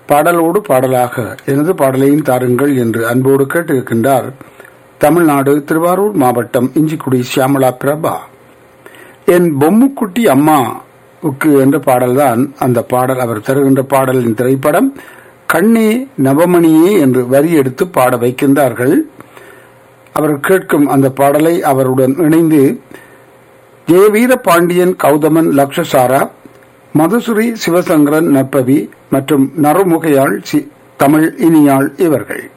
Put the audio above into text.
பாடலோடு பாடலாக எனது பாடலையும் தாருங்கள் என்று அன்போடு கேட்டிருக்கின்றார் தமிழ்நாடு திருவாரூர் மாவட்டம் இஞ்சிக்குடி சியாமலா பிரபா. என் பொம்முக்குட்டி அம்மாவுக்கு என்ற பாடல்தான் அந்த பாடல். அவர் தருகின்ற பாடலின் திரைப்படம் கண்ணே நவமணியே என்று வரி எடுத்து பாட வைக்கின்றார்கள். அவர் கேட்கும் அந்த பாடலை அவருடன் இணைந்து ஜெயவீர பாண்டியன், கௌதமன், லக்ஷசாரா, மதுசுரி, சிவசங்கரன், நற்பவி மற்றும் நறுமுகையாள், தமிழ் இனியாள் இவர்கள்.